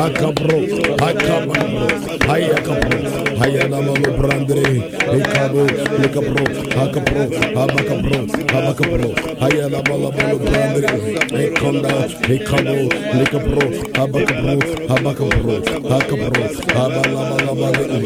Akabro, Akabro, Hayakabro, Hayanamalo Brandre, Ekabo, Lekabro, Akabro, Abakabro, Abakabro, Hayanamalo Brandre, Ekonda, Ekabo, Lekabro, Abakabro, Abakabro, Akabro, Abalabala,